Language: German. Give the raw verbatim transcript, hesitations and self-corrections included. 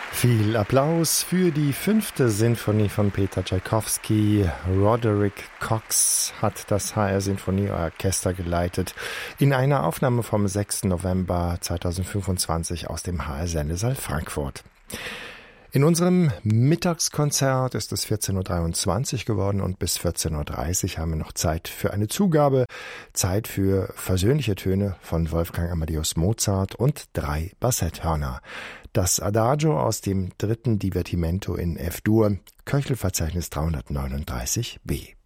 Viel Applaus für die fünfte Sinfonie von Peter Tschaikowski. Roderick Cox hat das H R Sinfonieorchester geleitet in einer Aufnahme vom sechsten November zweitausendfünfundzwanzig aus dem H R Sendesaal Frankfurt. In unserem Mittagskonzert ist es vierzehn Uhr dreiundzwanzig geworden und bis vierzehn Uhr dreißig haben wir noch Zeit für eine Zugabe, Zeit für versöhnliche Töne von Wolfgang Amadeus Mozart und drei Bassetthörner. Das Adagio aus dem dritten Divertimento in F-Dur, Köchelverzeichnis dreihundertneununddreißig b.